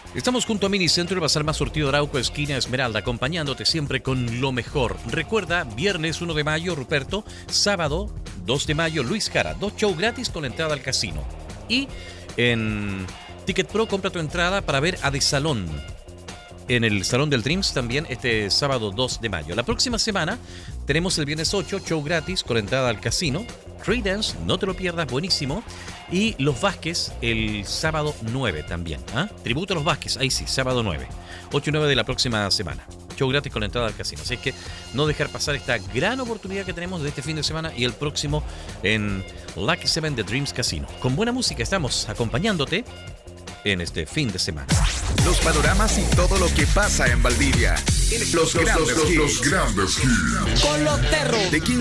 Estamos junto a Minicentro, el bazar más surtido Arauco, esquina Esmeralda, acompañándote siempre con lo mejor. Recuerda, viernes 1 de mayo, Ruperto, sábado 2 de mayo, Luis Jara, 2 shows gratis con la entrada al casino. Y en Ticket Pro compra tu entrada para ver a The Salón en el Salón del Dreams también este sábado 2 de mayo. La próxima semana tenemos el viernes 8, show gratis con entrada al casino. Creedence, no te lo pierdas, buenísimo. Y Los Vázquez el sábado 9 también. Tributo a Los Vázquez, ahí sí, sábado 9. 8 y 9 de la próxima semana. Show gratis con entrada al casino. Así es que no dejar pasar esta gran oportunidad que tenemos de este fin de semana y el próximo en Lucky 7 The Dreams Casino. Con buena música estamos acompañándote en este fin de semana. Los panoramas y todo lo que pasa en Valdivia. Los grandes hits. Con los perros. De 15